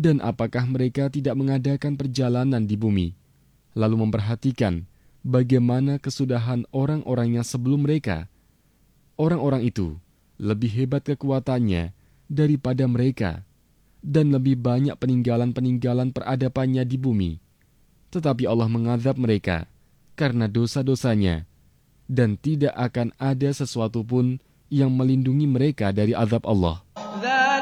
Dan apakah mereka tidak mengadakan perjalanan di bumi, lalu memperhatikan bagaimana kesudahan orang-orang yang sebelum mereka? Orang-orang itu lebih hebat kekuatannya daripada mereka, dan lebih banyak peninggalan-peninggalan peradabannya di bumi. Tetapi Allah mengazab mereka karena dosa-dosanya, dan tidak akan ada sesuatu pun yang melindungi mereka dari azab Allah.